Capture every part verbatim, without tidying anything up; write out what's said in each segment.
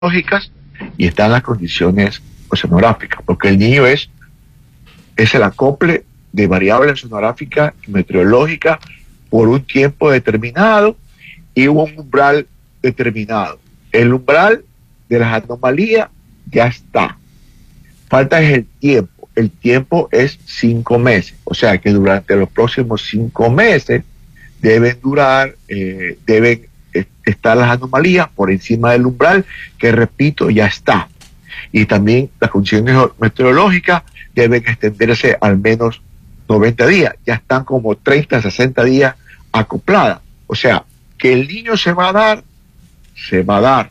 meteorológicas y están las condiciones oceanográficas, porque el niño es, es el acople de variables oceanográficas y meteorológicas por un tiempo determinado y un umbral determinado. El umbral de las anomalías ya está. Falta es el tiempo. El tiempo es cinco meses. O sea que durante los próximos cinco meses deben durar, eh, deben estar las anomalías por encima del umbral, que repito, ya está. Y también las condiciones meteorológicas deben extenderse al menos noventa días. Ya están como treinta, sesenta días acopladas. O sea, que el niño se va a dar, se va a dar.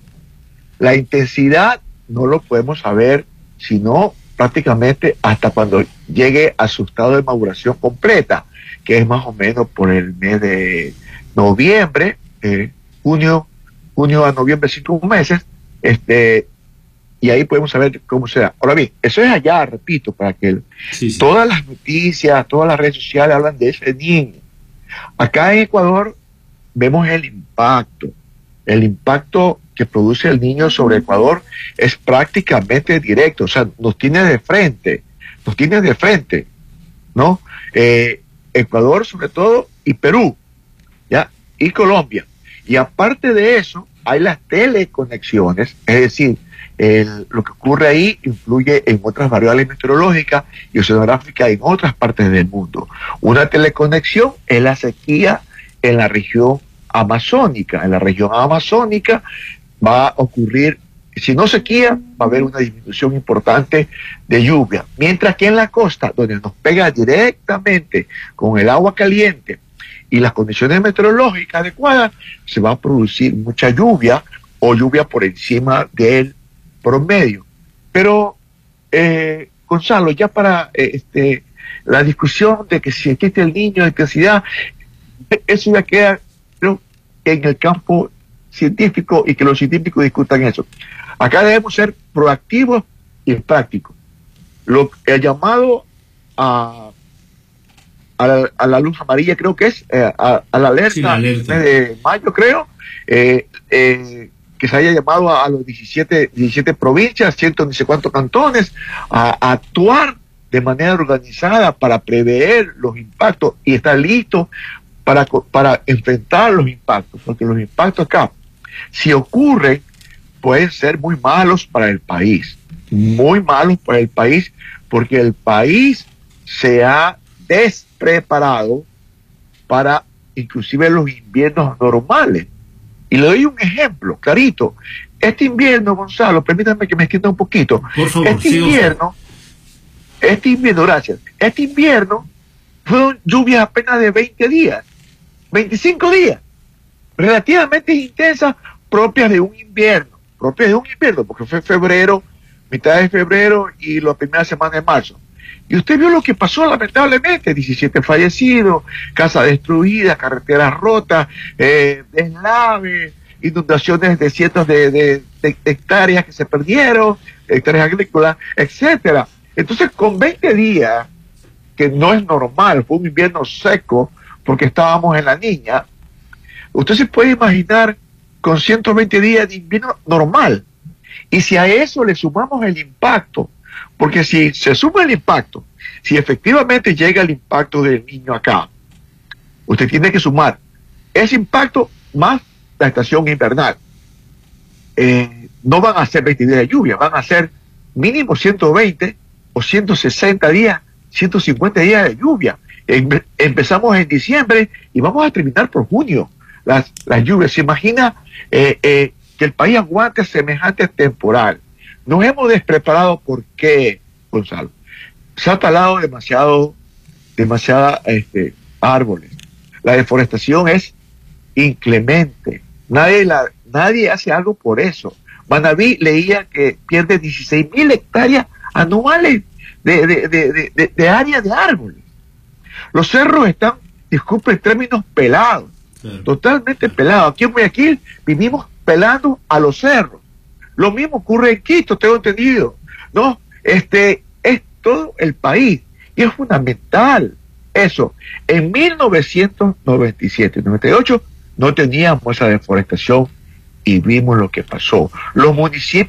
La intensidad no lo podemos saber, sino prácticamente hasta cuando llegue a su estado de maduración completa, que es más o menos por el mes de noviembre, eh, junio, junio a noviembre, cinco meses, este, y ahí podemos saber cómo será. Ahora bien, eso es allá, repito, para que el, sí, sí. todas las noticias, todas las redes sociales hablan de ese niño. Acá en Ecuador vemos el impacto, el impacto que produce el niño sobre Ecuador es prácticamente directo, o sea, nos tiene de frente, nos tiene de frente, ¿no? Eh, Ecuador sobre todo y Perú, ¿ya? Y Colombia. Y aparte de eso, hay las teleconexiones, es decir, el, lo que ocurre ahí influye en otras variables meteorológicas y oceanográficas en otras partes del mundo. Una teleconexión es la sequía en la región amazónica. En la región amazónica va a ocurrir, si no sequía, va a haber una disminución importante de lluvia. Mientras que en la costa, donde nos pega directamente con el agua caliente y las condiciones meteorológicas adecuadas, se va a producir mucha lluvia o lluvia por encima del promedio. Pero, eh, Gonzalo, ya para eh, este, la discusión de que si existe el niño de intensidad, eso ya queda, creo, en el campo científico y que los científicos discutan eso. Acá debemos ser proactivos y prácticos. Lo, el llamado a, a, la, a la luz amarilla creo que es, eh, a, a la alerta, sí, la alerta de mayo creo, eh, eh, que se haya llamado a, a los diecisiete, diecisiete provincias, ciento ni sé cuántos cantones, a, a actuar de manera organizada para prever los impactos y estar listos para, para enfrentar los impactos, porque los impactos acá, si ocurren, pueden ser muy malos para el país, muy malos para el país, porque el país se ha despreparado para inclusive los inviernos normales. Y le doy un ejemplo clarito. Este invierno, Gonzalo, permítanme que me extienda un poquito. Por favor, este sí, invierno, este invierno, gracias, este invierno fueron lluvias apenas de veinte días, veinticinco días, relativamente intensas, propias de un invierno, propias de un invierno, porque fue febrero, mitad de febrero y la primera semana de marzo. Y usted vio lo que pasó, lamentablemente, diecisiete fallecidos, casas destruidas, carreteras rotas, eh, deslaves, inundaciones de cientos de, de, de hectáreas que se perdieron, hectáreas agrícolas, etcétera. Entonces, con veinte días, que no es normal, fue un invierno seco, porque estábamos en la Niña, usted se puede imaginar con ciento veinte días de invierno normal. Y si a eso le sumamos el impacto, porque si se suma el impacto, si efectivamente llega el impacto del niño acá, usted tiene que sumar ese impacto más la estación invernal. Eh, no van a ser veinte días de lluvia, van a ser mínimo ciento veinte o ciento sesenta días, ciento cincuenta días de lluvia. Em- empezamos en diciembre y vamos a terminar por junio. Las, las lluvias, se imagina eh, eh, que el país aguante semejante temporal. Nos hemos despreparado. ¿Por qué, Gonzalo? Se ha talado demasiado, demasiada este, árboles. La deforestación es inclemente. Nadie, la, nadie hace algo por eso. Manabí leía que pierde dieciséis mil hectáreas anuales de, de, de, de, de, de área de árboles. Los cerros están, disculpe el término, pelados. Claro. Totalmente pelados. Aquí en Guayaquil vivimos pelando a los cerros. Lo mismo ocurre en Quito, tengo entendido, ¿no? Este, es todo el país. Y es fundamental eso. En mil novecientos noventa y siete, noventa y ocho no teníamos esa deforestación y vimos lo que pasó. Los municipios